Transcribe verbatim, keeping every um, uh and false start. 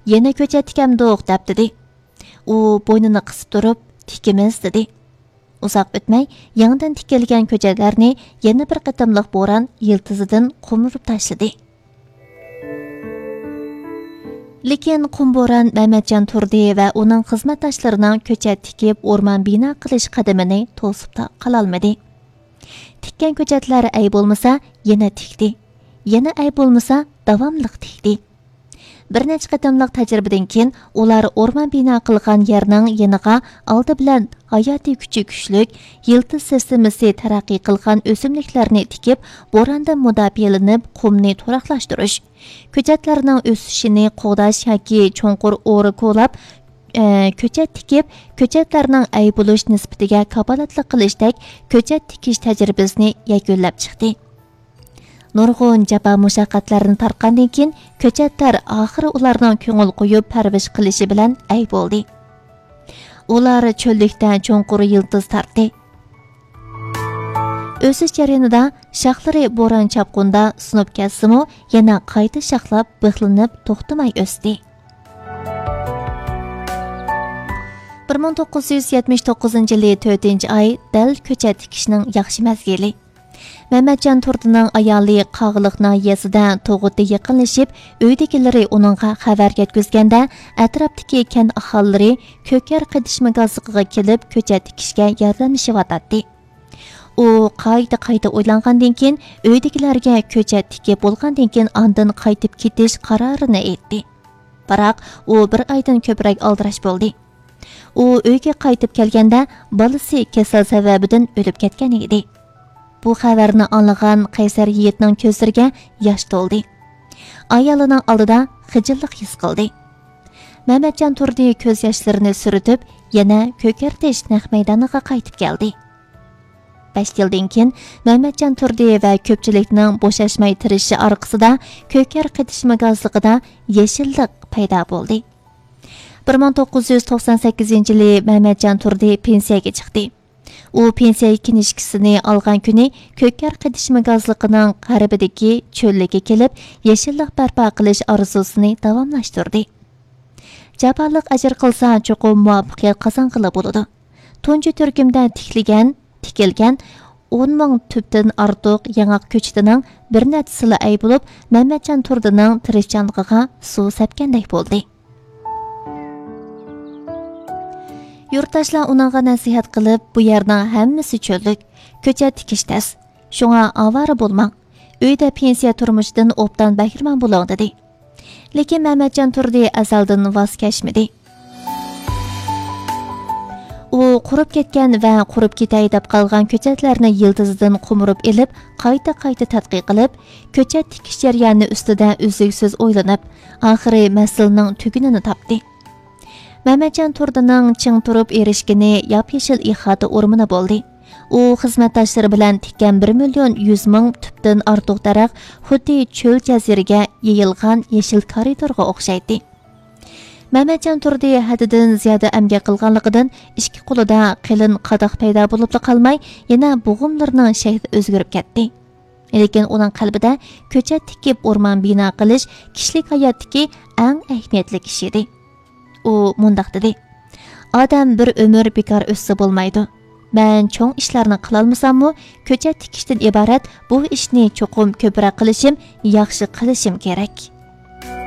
yana ko'chat tikamdiq deb dedi. U bo'ynini qisib turib, tikimiz dedi. Uzoq o'tmay, yangidan tikilgan ko'chatlarni yana bir qatimliq bo'ron yiltizidan qumurib tashladi. Lekin qum bo'ron Mehmetjon Turdi va uning xizmatdoshlarining ko'chat tikib o'rmon bino qilish qadamini to'sib qala olmadi. Tikkan ko'chatlar ay bo'lmasa, yana tikdi. Yana ay bo'lmasa, davomliq tikdi. Bir necha qatimliq tajribadan keyin ular o'rmon bino qilgan yerning yeniga oldi bilan hayotiy kuchi kuchlik, yiltiz sistemasi taraqqiy qilgan o'simliklarni tikib, bo'rondan mudofialanib, qumni to'raqlashtirish, ko'chatlarning o'sishini qo'g'dash yoki cho'nqur o'ri ko'lab, ko'chat tikib, ko'chatlarning ay bo'lish nisbatiga kafolatlik qilishdek ko'chat tikish tajribasini yakunlab chiqdi. Nurg'un jabo mushaqqatlarni tarqandan keyin ko'chatlar oxiri ularning ko'ngil qo'yib parvish qilishi bilan ay bo'ldi. Ular cho'llikdan cho'nqur yiltiz tartdi. O'sish jarayonida shoxlari bo'ron chapqunda sinib ketsa-mu, yana qayta shoxlab, bixlinib, to'xtamay o'sdi. bir ming to'qqiz yuz yetmish to'qqizinchi yil to'rtinchi oy dal ko'chat tikishning yaxshi mazgili. Mehmetjon Turdining ayoli Qog'liq nahiyasida tog'utda yaqinlashib, uydagilari uningga xabar yetkazganda, atrofdagi kan aholilari ko'kar qidishma gazligiga kelib, ko'chat tikishga yordamlashyotdi. U qayta-qayta o'ylangandan keyin uydagilarga ko'chat tikib bo'lgandan keyin ondan qaytib ketish qarorini aytdi. Biroq u bir oydan ko'proq aldirash bo'ldi. U uyga qaytib kelganda bolasi kasal sababidan o'lib ketgan edi. Bu xabarni anlagan Qaysar yigitning ko'zlariga yosh to'ldi. Ayolining oldida xijillik his qildi. Mehmetjon Turdi ko'z yoshlarini suritib, yana ko'kartish naq maydoniga qaytib keldi. besh yildan keyin Mehmetjon Turdi va ko'pchilikning bo'shashmay tirishi orqasida ko'kar qitishma gazligida yeshillik paydo bo'ldi. bir ming to'qqiz yuz to'qson sakkizinchi yili Mehmetjon Turdi pensiyaga chiqdi. U pensiya kinishkisini olgan kuni ko'kar qidishma gazligining g'arbidagi cho'llikka kelib, yeshillik barpo qilish orzusini davomlashtirdi. Jabarliq ajr qilsa, cho'qim muvaffaqiyat qozonqili bo'ladi. Tunji turkumda tikilgan, tikilgan o'n ming tubdan ortiq yangoq ko'chatining bir nechasili ay bo'lib, Mehmetjon Turdining tirishchanligiga suv sepgandek bo'ldi. Yurtdoshlar uningga nasihat qilib, bu yerning hammasi cho'llik, ko'chat tikish tas. Shunga avara bo'lmang. Uyda pensiya turmushidan obdan bahramand bo'ling dedi. Lekin Mehmetjon Turdi azaldan voz kechmadi. U qurib ketgan va qurib ketay deb qolgan ko'chatlarni yildizidan qumurib elib, qayta-qayta tadqiq qilib, ko'chat tikish jarayoni ustida uzluksiz o'ylanib, oxiri masalaning tugunini topdi. Mehmetjon Turdining ching turib erishgani yop-yeshil ihota o'rmini bo'ldi. U xizmatdoshlari bilan tikkan bir million yuz ming tubdan ortiq daraxt xuddi cho'l jaziraga yeyilgan yeshil koridorga o'xshaydi. Mehmetjon Turdi haddidan ziyoda amgak qilganligidan ikki qo'lida qilin qadoq paydo bo'lib qolmay, yana bo'g'imlarning shakli o'zgarib ketdi. Lekin uning qalbida ko'chat tikib o'rmon bino qilish kishilik hayotdagi eng ahamiyatli ish edi. U mundaq dedi: "Odam bir umr bekor o'ssa bo'lmaydi. Men cho'ng ishlarni qila olmasam-mu, ko'chat tikishdan iborat bu ishni cho'qim ko'proq qilishim, yaxshi qilishim kerak."